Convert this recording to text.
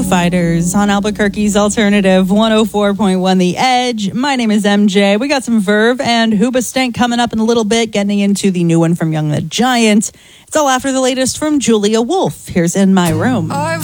Fighters on Albuquerque's Alternative 104.1 The Edge. My name is MJ. We got some Verve and Hoobastank coming up in a little bit, getting into the new one from Young the Giant. It's all after the latest from Julia Wolf. Here's In My Room. I